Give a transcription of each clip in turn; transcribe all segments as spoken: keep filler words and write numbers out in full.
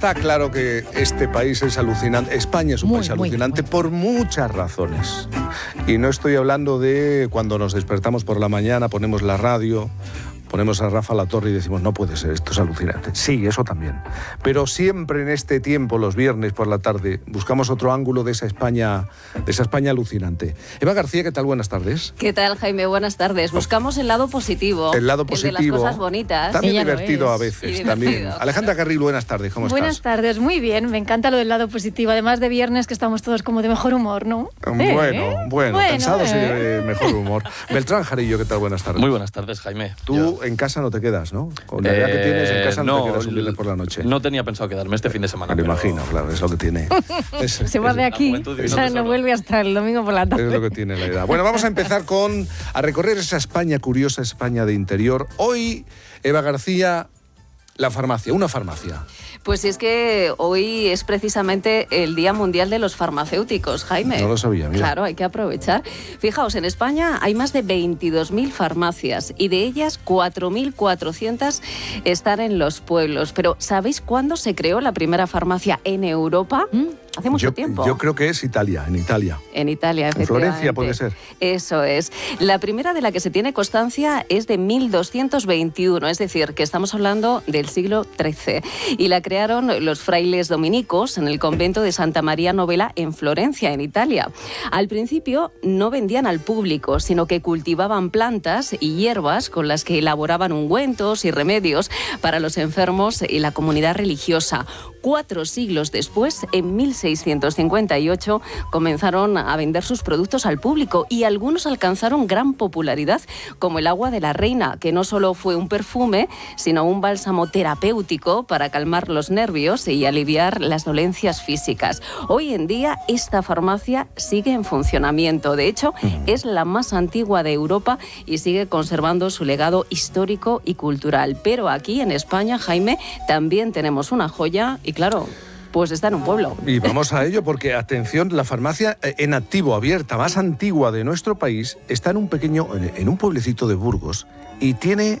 Está claro que este país es alucinante. España es un Muy, país muy, alucinante muy. por muchas razones. Y no estoy hablando de cuando nos despertamos por la mañana, ponemos la radio, ponemos a Rafa La Torre y decimos, no puede ser, esto es alucinante. Sí, eso también. Pero siempre en este tiempo, los viernes por la tarde, buscamos otro ángulo de esa España, de esa España alucinante. Eva García, ¿qué tal? Buenas tardes. ¿Qué tal, Jaime? Buenas tardes. Buscamos el lado positivo. El lado positivo. El de las cosas bonitas. También Ella lo divertido a es. veces. Y divertido, También. claro. Alejandra Carril, buenas tardes. ¿Cómo Buenas estás? tardes, muy bien. Me encanta lo del lado positivo. Además de viernes, que estamos todos como de mejor humor, ¿no? Bueno, ¿Eh? bueno, Bueno, cansados y ¿eh? de mejor humor. Beltrán Jarillo, ¿qué tal? Buenas tardes. Muy buenas tardes, Jaime. Tú Yo- en casa no te quedas, ¿no? Con la edad que tienes, en casa no, te quedas un viernes por la noche. No tenía pensado quedarme este fin de semana. Me lo pero- imagino, claro, es lo que tiene. Es, Se va es- de aquí, juventud y o no sea, tesoro. no vuelve hasta el domingo por la es tarde. lo que tiene la edad. Bueno, vamos a empezar con a recorrer esa España curiosa, España de interior. Hoy, Eva García, la farmacia, una farmacia. Pues si es que hoy es precisamente el Día Mundial de los Farmacéuticos, Jaime. No lo sabía, mira. Claro, hay que aprovechar. Fijaos, en España hay más de veintidós mil farmacias y de ellas cuatro mil cuatrocientas están en los pueblos. Pero ¿sabéis cuándo se creó la primera farmacia en Europa? ¿Mm? Hace mucho yo, tiempo. yo creo que es Italia, en Italia. En Italia, En efectivamente. Florencia puede ser. Eso es. La primera de la que se tiene constancia es de mil doscientos veintiuno, es decir, que estamos hablando del siglo trece. Y la crearon los frailes dominicos en el convento de Santa María Novella en Florencia, en Italia. Al principio no vendían al público, sino que cultivaban plantas y hierbas con las que elaboraban ungüentos y remedios para los enfermos y la comunidad religiosa. Cuatro siglos después, en mil seiscientos cincuenta y ocho, comenzaron a vender sus productos al público y algunos alcanzaron gran popularidad, como el agua de la reina, que no solo fue un perfume, sino un bálsamo terapéutico para calmar los nervios y aliviar las dolencias físicas. Hoy en día, esta farmacia sigue en funcionamiento. De hecho, es la más antigua de Europa y sigue conservando su legado histórico y cultural. Pero aquí, en España, Jaime, también tenemos una joya y, claro, pues está en un pueblo. Y vamos a ello porque, atención, la farmacia eh, en activo, abierta, más antigua de nuestro país, está en un pequeño, en, en un pueblecito de Burgos y tiene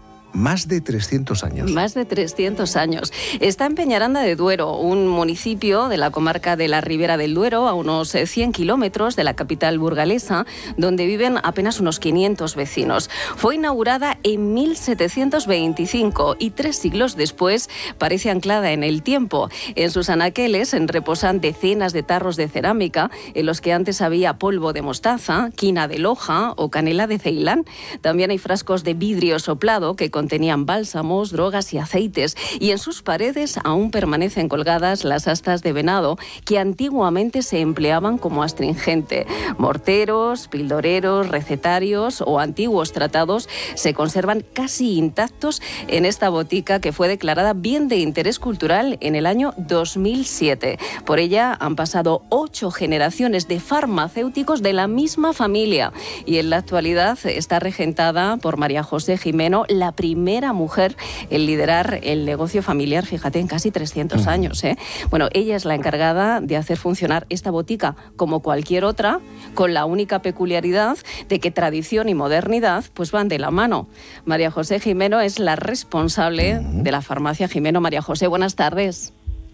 más de trescientos años. Más de trescientos años. Está en Peñaranda de Duero, un municipio de la comarca de la Ribera del Duero, a unos cien kilómetros de la capital burgalesa, donde viven apenas unos quinientos vecinos. Fue inaugurada en mil setecientos veinticinco y tres siglos después parece anclada en el tiempo. En sus anaqueles reposan decenas de tarros de cerámica en los que antes había polvo de mostaza, quina de Loja o canela de Ceilán. También hay frascos de vidrio soplado que contenían bálsamos, drogas y aceites, y en sus paredes aún permanecen colgadas las astas de venado que antiguamente se empleaban como astringente. Morteros, pildoreros, recetarios o antiguos tratados se conservan casi intactos en esta botica que fue declarada bien de interés cultural en el año dos mil siete. Por ella han pasado ocho generaciones de farmacéuticos de la misma familia y en la actualidad está regentada por María José Jimeno, la primera mujer en liderar el negocio familiar, fíjate, en casi trescientos años, ¿eh? Bueno, ella es la encargada de hacer funcionar esta botica como cualquier otra, con la única peculiaridad de que tradición y modernidad pues van de la mano. María José Jimeno es la responsable de la farmacia Jimeno. María José, buenas tardes.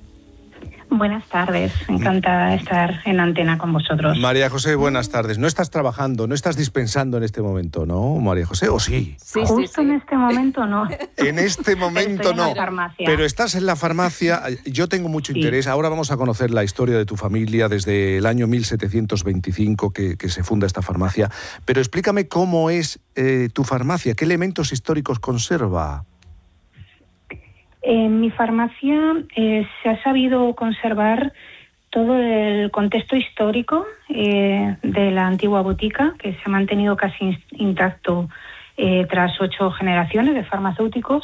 Buenas tardes, encantada estar en antena con vosotros. María José, buenas tardes. No estás trabajando, no estás dispensando en este momento, ¿no, María José? ¿O sí? Sí, Justo sí, sí. en este momento no. En este momento Estoy en no. la farmacia. Pero estás en la farmacia. Yo tengo mucho Sí. interés. Ahora vamos a conocer la historia de tu familia desde el año mil setecientos veinticinco que, que se funda esta farmacia. Pero explícame cómo es eh, tu farmacia, qué elementos históricos conserva. En mi farmacia eh, se ha sabido conservar todo el contexto histórico eh, de la antigua botica, que se ha mantenido casi intacto eh, tras ocho generaciones de farmacéuticos,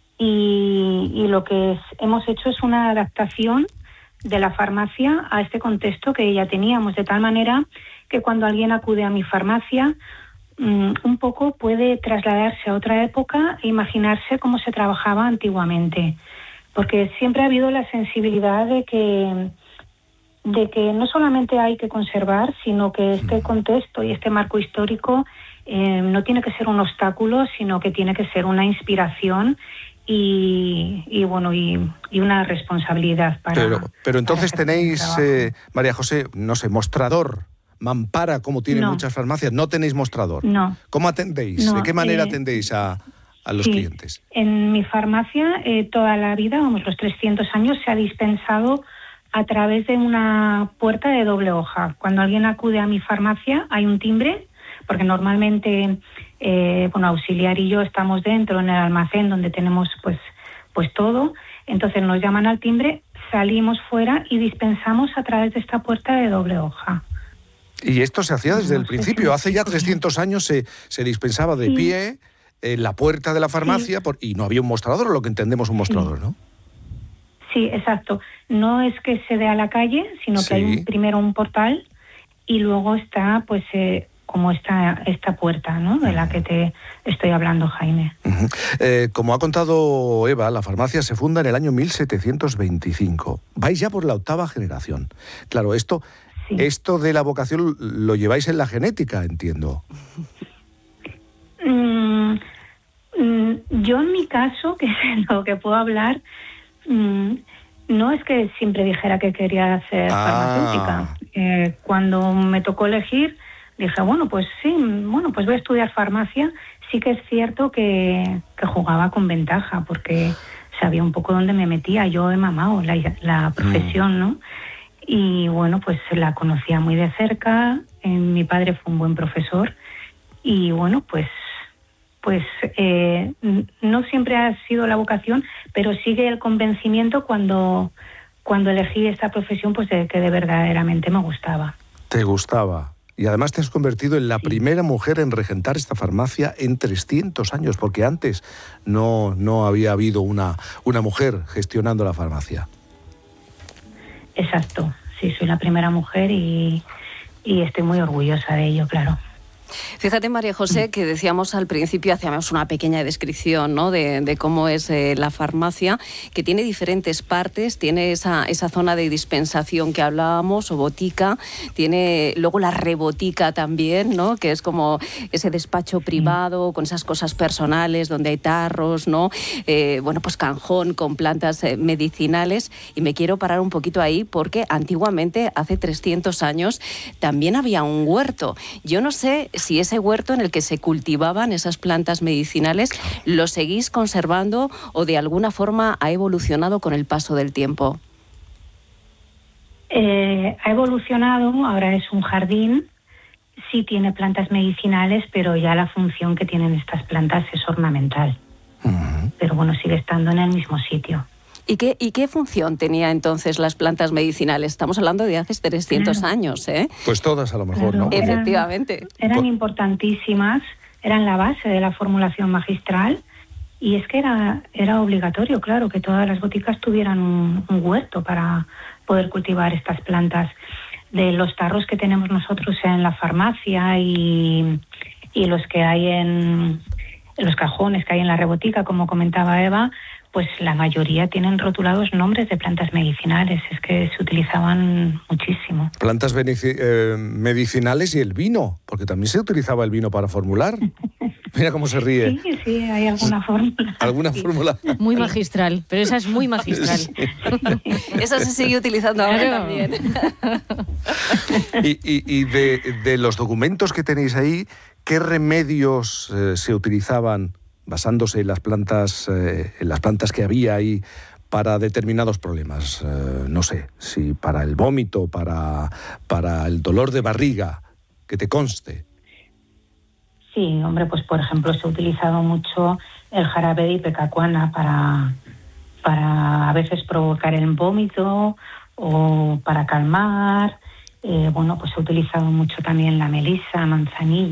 y, y lo que es, hemos hecho es una adaptación de la farmacia a este contexto que ya teníamos, de tal manera que cuando alguien acude a mi farmacia, un poco puede trasladarse a otra época e imaginarse cómo se trabajaba antiguamente, porque siempre ha habido la sensibilidad de que de que no solamente hay que conservar, sino que este contexto y este marco histórico eh, no tiene que ser un obstáculo, sino que tiene que ser una inspiración y, y bueno, y, y una responsabilidad para... Pero, pero entonces para hacer tenéis, el trabajo. eh, María José, no sé, mostrador, mampara, como tienen No. muchas farmacias, no tenéis mostrador. No. ¿Cómo atendéis? No, ¿De qué manera eh, atendéis a, a los Sí, clientes? en mi farmacia eh, toda la vida, vamos, los trescientos años, se ha dispensado a través de una puerta de doble hoja. Cuando alguien acude a mi farmacia hay un timbre, porque normalmente, eh, bueno, auxiliar y yo estamos dentro en el almacén donde tenemos pues, pues todo. Entonces nos llaman al timbre, salimos fuera y dispensamos a través de esta puerta de doble hoja. Y esto se hacía desde No el sé principio. si- Hace ya trescientos años se, se dispensaba de Sí. pie en la puerta de la farmacia por- y no había un mostrador, o lo que entendemos un mostrador, ¿no? Sí, exacto. No es que se dé a la calle, sino Sí. que hay un, primero un portal y luego está, pues, eh, como esta, esta puerta, ¿no? De la que te estoy hablando, Jaime. Ujú. Eh, como ha contado Eva, la farmacia se funda en el año mil setecientos veinticinco. Vais ya por la octava generación. Claro, esto, Sí. esto de la vocación lo lleváis en la genética, entiendo. Mm, mm, yo en mi caso, que es lo que puedo hablar, mm, no es que siempre dijera que quería ser Ah. farmacéutica. Eh, cuando me tocó elegir, dije, bueno, pues sí, bueno, pues voy a estudiar farmacia. Sí que es cierto que, que jugaba con ventaja, porque sabía un poco dónde me metía. Yo he mamado la, la profesión, ¿no? Y bueno, pues la conocía muy de cerca. Eh, mi padre fue un buen profesor. Y bueno, pues pues eh, no siempre ha sido la vocación, pero sigue el convencimiento cuando, cuando elegí esta profesión, pues de que de verdaderamente me gustaba. Te gustaba. Y además te has convertido en la Sí. primera mujer en regentar esta farmacia en trescientos años, porque antes no, no había habido una, una mujer gestionando la farmacia. Exacto, sí, soy la primera mujer y, y estoy muy orgullosa de ello, claro. Fíjate, María José, que decíamos al principio, hacíamos una pequeña descripción, ¿no?, de, de cómo es eh, la farmacia, que tiene diferentes partes, tiene esa, esa zona de dispensación que hablábamos, o botica, tiene luego la rebotica también, ¿no?, que es como ese despacho privado, con esas cosas personales, donde hay tarros, ¿no?, eh, bueno, pues canjón con plantas eh, medicinales. Y me quiero parar un poquito ahí, porque antiguamente, hace trescientos años, también había un huerto. Yo no sé si ese huerto en el que se cultivaban esas plantas medicinales lo seguís conservando o de alguna forma ha evolucionado con el paso del tiempo. Eh, ha evolucionado, ahora es un jardín, sí tiene plantas medicinales, pero ya la función que tienen estas plantas es ornamental. Ujú. Pero bueno, sigue estando en el mismo sitio. ¿Y qué, ¿Y qué función tenía entonces las plantas medicinales? Estamos hablando de hace trescientos Claro. años, ¿eh? Pues todas a lo mejor, Claro. ¿no? Eran- Efectivamente. Eran Por- importantísimas, eran la base de la formulación magistral y es que era, era obligatorio, claro, que todas las boticas tuvieran un, un huerto para poder cultivar estas plantas. De los tarros que tenemos nosotros en la farmacia y, y los que hay en, en los cajones que hay en la rebotica, como comentaba Eva, pues la mayoría tienen rotulados nombres de plantas medicinales, es que se utilizaban muchísimo. Plantas benici- eh, medicinales y el vino, porque también se utilizaba el vino para formular. Mira cómo se ríe. Sí, sí, hay alguna fórmula. ¿Alguna Sí. fórmula? Muy magistral, pero esa es muy magistral. Esa se sigue utilizando ahora Claro. también. Y, y- y de, de los documentos que tenéis ahí, ¿qué remedios eh, se utilizaban basándose en las plantas, eh, en las plantas que había ahí para determinados problemas? Eh, no sé, si para el vómito, para, para el dolor de barriga, que te conste. Sí, hombre, pues por ejemplo se ha utilizado mucho el jarabe de ipecacuana para, para a veces provocar el vómito o para calmar. Eh, bueno, pues se ha utilizado mucho también la melisa, manzanilla.